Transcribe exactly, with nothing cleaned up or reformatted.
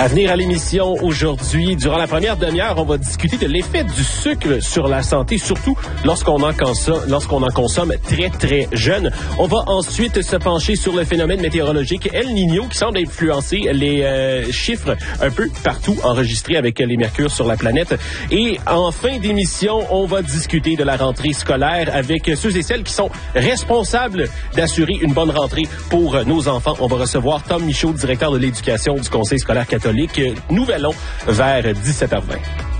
À venir à l'émission aujourd'hui, durant la première demi-heure, on va discuter de l'effet du sucre sur la santé, surtout lorsqu'on en consomme, lorsqu'on en consomme très, très jeune. On va ensuite se pencher sur le phénomène météorologique El Niño qui semble influencer les euh, chiffres un peu partout enregistrés avec les mercures sur la planète. Et en fin d'émission, on va discuter de la rentrée scolaire avec ceux et celles qui sont responsables d'assurer une bonne rentrée pour nos enfants. On va recevoir Tom Michaud, directeur de l'éducation du Conseil scolaire catholique. Nous allons vers dix-sept heures vingt.